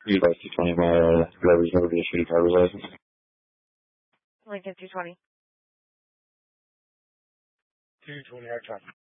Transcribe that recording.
You'd like to 20 my driver's over the issued driver's license? Lincoln 220. 220, I tried.